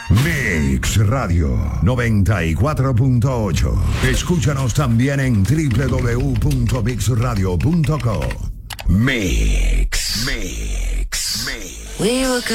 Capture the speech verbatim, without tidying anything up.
Mix Radio noventa y cuatro punto ocho. Escúchanos también en doble u doble u doble u punto mix radio punto com. Mix. Mix. Mix. We were